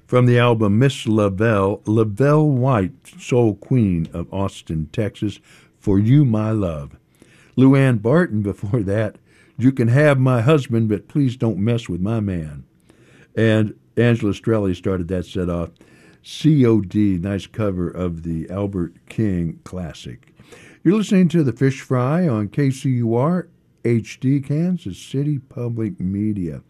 From the album Miss Lavelle, Lavelle White, Soul Queen of Austin, Texas, For You, My Love. Luann Barton before that, You Can Have My Husband, But Please Don't Mess With My Man. And Angela Strelli started that set off. COD, nice cover of the Albert King classic. You're listening to The Fish Fry on KCUR HD, Kansas City Public Media.